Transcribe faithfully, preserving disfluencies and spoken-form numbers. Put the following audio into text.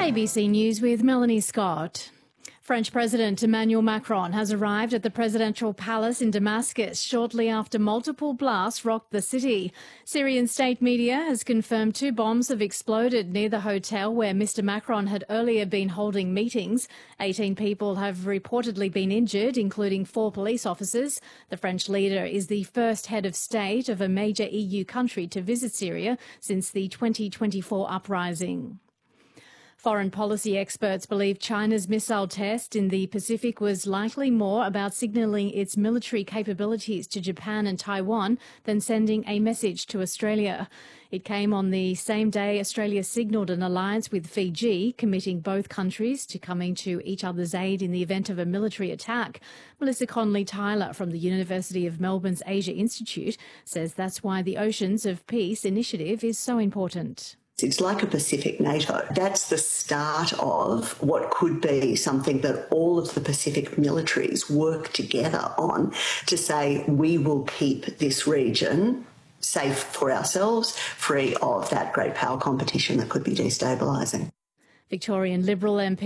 A B C News with Melanie Scott. French President Emmanuel Macron has arrived at the presidential palace in Damascus shortly after multiple blasts rocked the city. Syrian state media has confirmed two bombs have exploded near the hotel where Mr Macron had earlier been holding meetings. eighteen people have reportedly been injured, including four police officers. The French leader is the first head of state of a major E U country to visit Syria since the twenty twenty-four uprising. Foreign policy experts believe China's missile test in the Pacific was likely more about signalling its military capabilities to Japan and Taiwan than sending a message to Australia. It came on the same day Australia signalled an alliance with Fiji, committing both countries to coming to each other's aid in the event of a military attack. Melissa Conley-Tyler from the University of Melbourne's Asia Institute says that's why the Oceans of Peace initiative is so important. It's like a Pacific NATO. That's the start of what could be something that all of the Pacific militaries work together on to say we will keep this region safe for ourselves, free of that great power competition that could be destabilising. Victorian Liberal M P